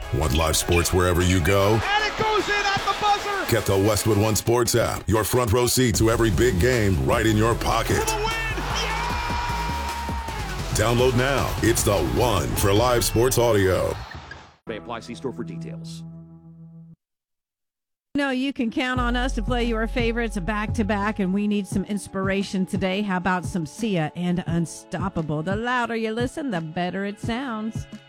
Want live sports wherever you go? And it goes in at the buzzer! Get the Westwood One Sports app. Your front row seat to every big game right in your pocket. For the win! Download now. It's the one for live sports audio. May apply. See store for details. No, you can count on us to play your favorites back-to-back, and we need some inspiration today. How about some Sia and Unstoppable? The louder you listen, the better it sounds.